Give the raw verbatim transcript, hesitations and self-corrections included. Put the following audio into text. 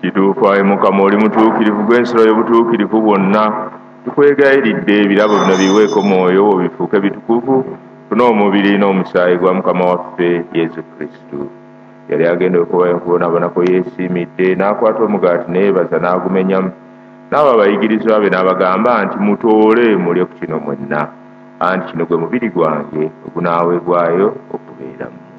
kituufu ayi Mukama oli mutuukirivu gw'ensolo y'obutuukirivu bwonna tukwegayiridde ebirabo bino biweeko mwoyo bifuuke bitukuvu tuna omubiri n'omusaayi gwa Mukama waffe Yesu Kristo yali agenda okubayo okubonaabonako yeesiimidde n'akwata omugaati neebaza n'agumenyamu n'abo abayigirizwa be n'abagamba nti mutoole mulye ku kino mwenna anti kino gwe mubiri gwange ogunaaweebwayo okubeeramu.